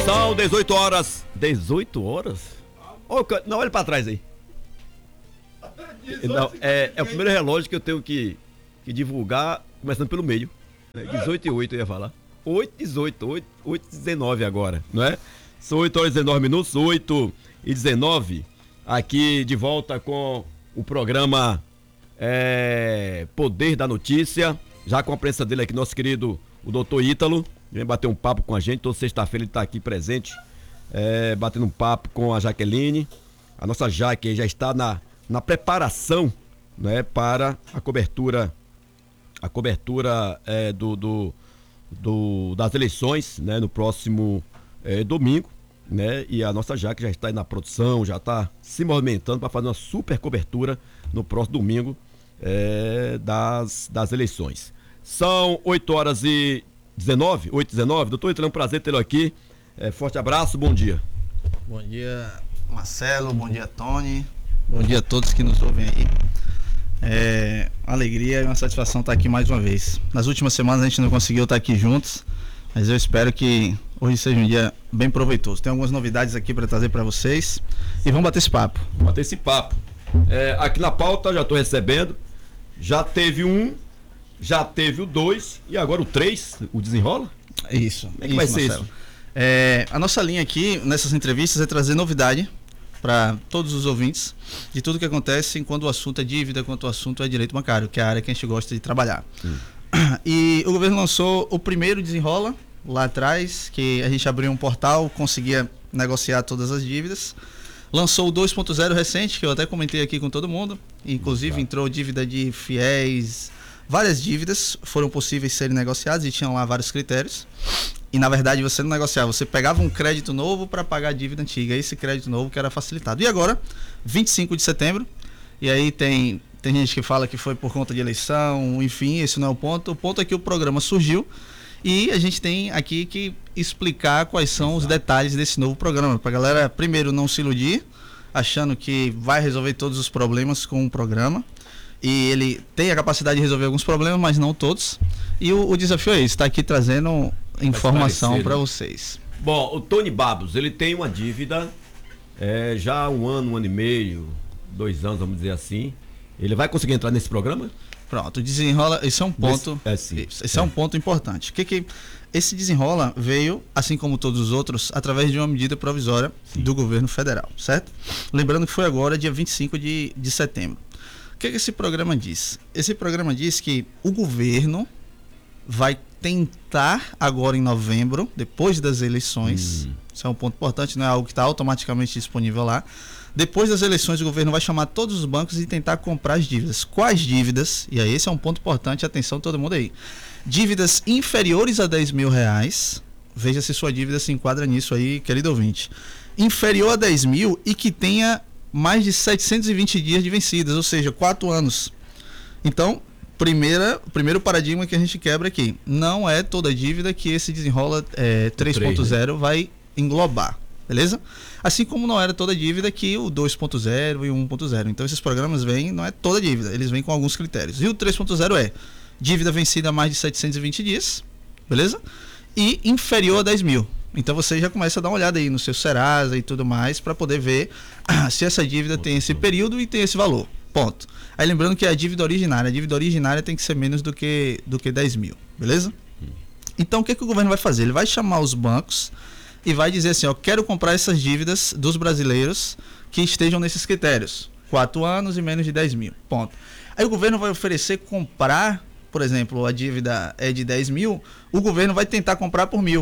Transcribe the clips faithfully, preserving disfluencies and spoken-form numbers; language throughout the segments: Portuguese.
São dezoito horas. dezoito horas? Oh, não, olha pra trás aí. Não, é, é o primeiro relógio que eu tenho que, que divulgar, começando pelo meio. dezoito e oito eu ia falar. oito e dezoito, oito e dezenove agora, não é? São oito horas e dezenove minutos, oito e dezenove. Aqui de volta com o programa é, Poder da Notícia. Já com a presença dele aqui, nosso querido, o doutor Ítalo. Vem bater um papo com a gente. Toda sexta-feira ele está aqui presente, é, batendo um papo com a Jaqueline. A nossa Jaque já está na, na preparação, né, para a cobertura, a cobertura é, do, do, do, das eleições, né, no próximo é, domingo. Né? E a nossa Jaque já está aí na produção, já está se movimentando para fazer uma super cobertura no próximo domingo é, das, das eleições. São oito horas e dezenove, oito e dezenove. Doutor, é um prazer tê-lo aqui. É, forte abraço, bom dia. Bom dia, Marcelo, bom dia, Tony. Bom dia a todos que nos ouvem aí. É uma alegria e uma satisfação estar aqui mais uma vez. Nas últimas semanas a gente não conseguiu estar aqui juntos, mas eu espero que hoje seja um dia bem proveitoso. Tem algumas novidades aqui para trazer para vocês e vamos bater esse papo. Vamos bater esse papo. É, aqui na pauta já estou recebendo. Já teve um, já teve o dois e agora o três, o desenrola? Isso. Como é que isso, vai ser Marcelo. isso? É, a nossa linha aqui nessas entrevistas é trazer novidade para todos os ouvintes de tudo que acontece quando o assunto é dívida, quando o assunto é direito bancário, que é a área que a gente gosta de trabalhar. Hum. E o governo lançou o primeiro desenrola lá atrás, que a gente abriu um portal, conseguia negociar todas as dívidas. Lançou o dois ponto zero recente, que eu até comentei aqui com todo mundo. Inclusive Exato. Entrou dívida de fiéis, várias dívidas foram possíveis serem negociadas e tinham lá vários critérios. E na verdade você não negociava, você pegava um crédito novo para pagar a dívida antiga, esse crédito novo que era facilitado. E agora, vinte e cinco de setembro, e aí tem, tem gente que fala que foi por conta de eleição, enfim, esse não é o ponto. O ponto é que o programa surgiu e a gente tem aqui que explicar quais são Exato. Os detalhes desse novo programa, para a galera, primeiro, não se iludir, achando que vai resolver todos os problemas com o programa. E ele tem a capacidade de resolver alguns problemas, mas não todos. E o, o desafio é esse, está aqui trazendo informação para vocês. Bom, o Tony Babos, ele tem uma dívida é, já há um ano, um ano e meio, dois anos, vamos dizer assim. Ele vai conseguir entrar nesse programa? Pronto, desenrola, esse é um ponto, é, sim, esse é. é um ponto importante. Que que esse desenrola veio, assim como todos os outros, através de uma medida provisória sim. do governo federal, certo? Lembrando que foi agora, dia vinte e cinco de setembro. O que, que esse programa diz? Esse programa diz que o governo vai tentar agora em novembro, depois das eleições, hum. isso é um ponto importante, não é algo que está automaticamente disponível lá. Depois das eleições, o governo vai chamar todos os bancos e tentar comprar as dívidas. Quais dívidas? E aí esse é um ponto importante, atenção todo mundo aí. Dívidas inferiores a dez mil reais, veja se sua dívida se enquadra nisso aí, querido ouvinte. Inferior a dez mil e que tenha mais de setecentos e vinte dias de vencidas, ou seja, quatro anos. Então, primeira, primeiro paradigma que a gente quebra aqui, não é toda dívida que esse desenrola é, três ponto zero né? vai englobar. Beleza? Assim como não era toda dívida que o dois ponto zero e o um ponto zero. Então esses programas vêm, não é toda dívida, eles vêm com alguns critérios. E o três ponto zero é dívida vencida a mais de setecentos e vinte dias, beleza? E inferior a dez mil. Então você já começa a dar uma olhada aí no seu Serasa e tudo mais para poder ver se essa dívida tem esse período e tem esse valor. Ponto. Aí lembrando que a dívida originária, a dívida originária tem que ser menos do que, do que dez mil, beleza? Então o que, que o governo vai fazer? Ele vai chamar os bancos e vai dizer assim, ó, quero comprar essas dívidas dos brasileiros que estejam nesses critérios, quatro anos e menos de dez mil, ponto. Aí o governo vai oferecer comprar, por exemplo, a dívida é de dez mil, o governo vai tentar comprar por mil,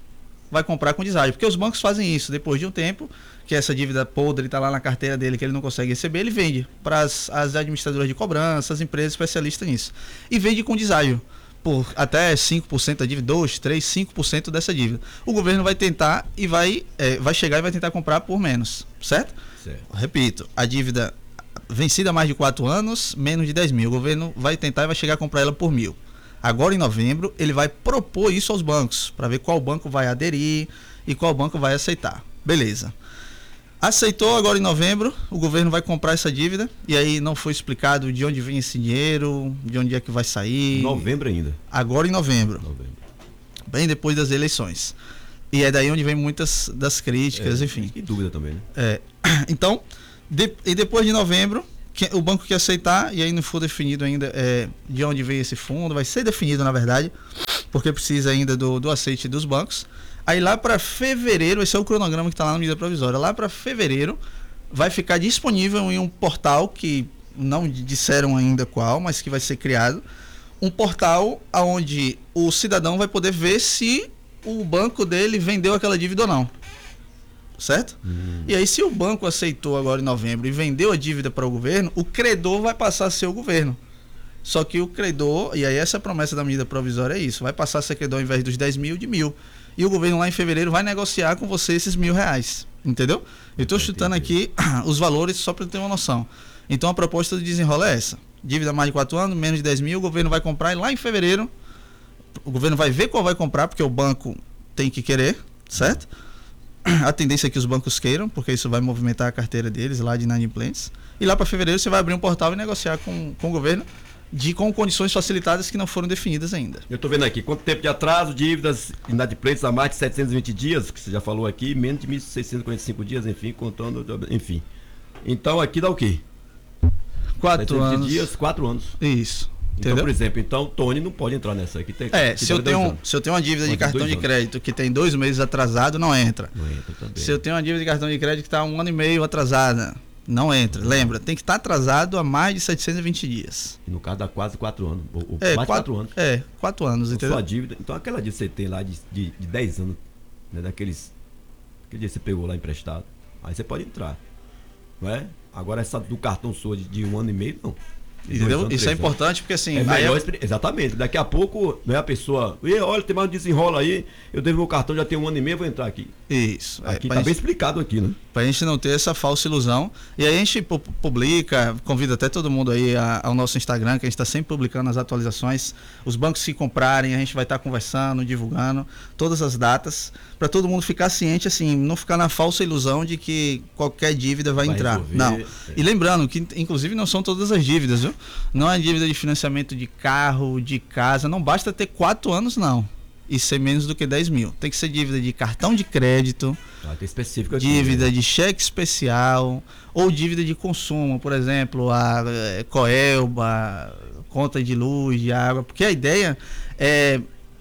vai comprar com deságio, porque os bancos fazem isso, depois de um tempo, que essa dívida podre está lá na carteira dele, que ele não consegue receber, ele vende para as, as administradoras de cobrança, as empresas especialistas nisso, e vende com deságio. Por até cinco por cento da dívida, dois, três, cinco por cento dessa dívida. O governo vai tentar e vai, é, vai chegar e vai tentar comprar por menos, certo? certo? Repito, a dívida vencida há mais de quatro anos, menos de dez mil. O governo vai tentar e vai chegar a comprar ela por mil. Agora em novembro, ele vai propor isso aos bancos, para ver qual banco vai aderir e qual banco vai aceitar. Beleza. Aceitou agora em novembro, o governo vai comprar essa dívida e aí não foi explicado de onde vem esse dinheiro, de onde é que vai sair. Novembro ainda. Agora em novembro. Novembro. Bem depois das eleições. E é daí onde vem muitas das críticas, é, enfim. Que dúvida também, né? É. Então, de, e depois de novembro, que, o banco que aceitar, e aí não for definido ainda é, de onde veio esse fundo, vai ser definido, na verdade, porque precisa ainda do, do aceite dos bancos. Aí lá para fevereiro, esse é o cronograma que está lá na medida provisória, lá para fevereiro vai ficar disponível em um portal que não disseram ainda qual, mas que vai ser criado, um portal onde o cidadão vai poder ver se o banco dele vendeu aquela dívida ou não. Certo? Hum. E aí, se o banco aceitou agora em novembro e vendeu a dívida para o governo, o credor vai passar a ser o governo. Só que o credor, e aí essa promessa da medida provisória é isso, vai passar a ser credor ao invés dos dez mil, de mil. E o governo lá em fevereiro vai negociar com você esses mil reais. Entendeu? Eu estou chutando aqui os valores só para ter uma noção. Então a proposta do desenrola é essa. Dívida mais de quatro anos, menos de dez mil, o governo vai comprar e lá em fevereiro o governo vai ver qual vai comprar, porque o banco tem que querer, certo? A tendência é que os bancos queiram, porque isso vai movimentar a carteira deles lá de inadimplentes. E lá para fevereiro você vai abrir um portal e negociar com, com o governo de, com condições facilitadas que não foram definidas ainda. Eu estou vendo aqui, quanto tempo de atraso, dívidas inadimplentes a mais de setecentos e vinte dias, que você já falou aqui, menos de mil seiscentos e quarenta e cinco dias, enfim, contando, enfim. Então aqui dá o quê? Quatro anos. dias, quatro anos. Isso. Então, entendeu? por exemplo, então Tony não pode entrar nessa aqui. Tem, é, se eu, tenho, se eu tenho uma dívida de cartão de crédito que tem dois meses atrasado, não entra. Não entra também. Se eu tenho uma dívida de cartão de crédito que está um ano e meio atrasada, não entra. Lembra, tem que estar atrasado há mais de setecentos e vinte dias. E no caso dá quase quatro anos. Ou, ou é, mais quatro, quatro anos. É, quatro anos, então, entendeu? Sua dívida, então aquela dívida que você tem lá de, de, de dez anos, né, daqueles. Aquele dia que você pegou lá emprestado, aí você pode entrar. Não é? Agora essa do cartão sua de, de um ano e meio, não. Entendeu? Anos, isso é importante porque assim. É melhor, é... Exatamente. Daqui a pouco, né, a pessoa. E olha, tem mais um desenrola aí. Eu devo meu cartão, já tem um ano e meio, vou entrar aqui. Isso. Aqui é, tá gente, bem explicado aqui, né? Pra gente não ter essa falsa ilusão. E aí a gente publica, convida até todo mundo aí ao nosso Instagram, que a gente está sempre publicando as atualizações. Os bancos que comprarem, a gente vai estar tá conversando, divulgando todas as datas, para todo mundo ficar ciente, assim, não ficar na falsa ilusão de que qualquer dívida vai, vai entrar. Resolver, não. É. E lembrando que, inclusive, não são todas as dívidas, viu? Não é dívida de financiamento de carro, de casa, não basta ter quatro anos, não. E ser menos do que dez mil. Tem que ser dívida de cartão de crédito, ah, tem específico aqui, dívida né? de cheque especial, ou dívida de consumo, por exemplo, a é, Coelba, conta de luz, de água, porque a ideia é,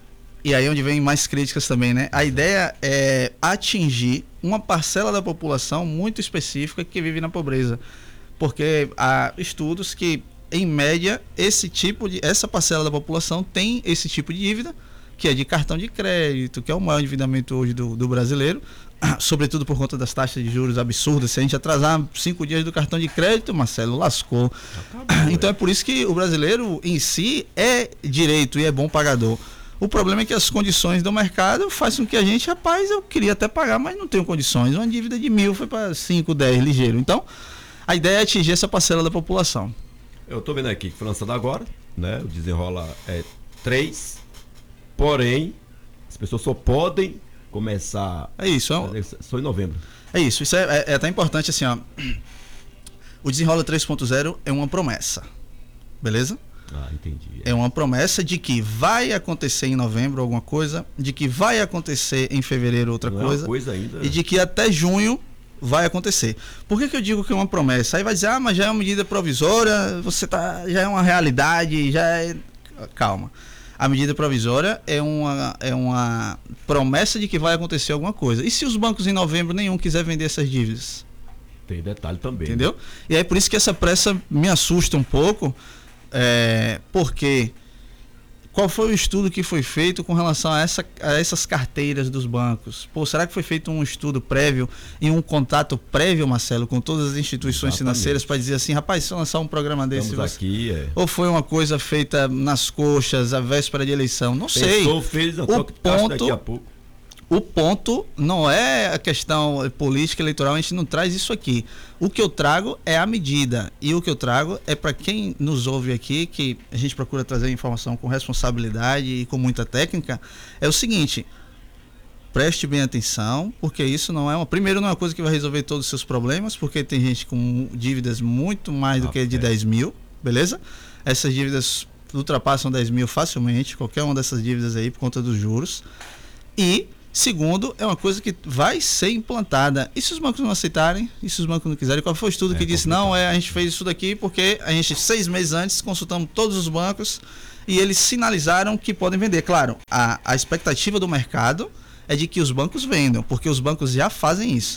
e aí é onde vem mais críticas também, né? A ideia é atingir uma parcela da população muito específica que vive na pobreza. Porque há estudos que, em média, esse tipo de, essa parcela da população tem esse tipo de dívida, que é de cartão de crédito, que é o maior endividamento hoje do, do brasileiro, sobretudo por conta das taxas de juros absurdas. Se a gente atrasar cinco dias do cartão de crédito, Marcelo, lascou. Acabou, então é por isso que o brasileiro em si é direito e é bom pagador. O problema é que as condições do mercado fazem com que a gente, rapaz, eu queria até pagar, mas não tenho condições. Uma dívida de mil foi para cinco, dez, ligeiro. Então, a ideia é atingir essa parcela da população. Eu estou vendo aqui que foi lançado agora, né? O desenrola é três, porém, as pessoas só podem começar. É isso, é um... só em novembro. É isso, isso é, é, é até importante assim, ó. O desenrola três ponto zero é uma promessa, beleza? Ah, entendi. É. é uma promessa de que vai acontecer em novembro alguma coisa, de que vai acontecer em fevereiro outra Não coisa, é uma coisa ainda. E de que até junho vai acontecer. Por que que eu digo que é uma promessa? Aí vai dizer, ah, mas já é uma medida provisória, você tá, já é uma realidade, já é... Calma. A medida provisória é uma, é uma promessa de que vai acontecer alguma coisa. E se os bancos em novembro nenhum quiser vender essas dívidas? Tem detalhe também. Entendeu? Né? E aí por isso que essa pressa me assusta um pouco, é, porque qual foi o estudo que foi feito com relação a, essa, a essas carteiras dos bancos? Pô, será que foi feito um estudo prévio e um contato prévio, Marcelo, com todas as instituições Exatamente. financeiras para dizer assim, rapaz, se eu lançar um programa desse... Estamos você... aqui, é. Ou foi uma coisa feita nas coxas, à véspera de eleição? Não Pensou, sei. Fez, não, o ponto, daqui a pouco. O ponto não é a questão política eleitoral, a gente não traz isso aqui. O que eu trago é a medida. E o que eu trago é para quem nos ouve aqui, que a gente procura trazer informação com responsabilidade e com muita técnica, é o seguinte: preste bem atenção, porque isso não é uma... Primeiro, não é uma coisa que vai resolver todos os seus problemas, porque tem gente com dívidas muito mais do ah, que de é. dez mil, beleza? Essas dívidas ultrapassam dez mil facilmente, qualquer uma dessas dívidas aí, por conta dos juros. E Segundo, é uma coisa que vai ser implantada. E se os bancos não aceitarem? E se os bancos não quiserem? Qual foi o estudo é que disse, não, é, a gente fez isso daqui porque a gente, seis meses antes, consultamos todos os bancos e eles sinalizaram que podem vender. Claro, a, a expectativa do mercado é de que os bancos vendam, porque os bancos já fazem isso.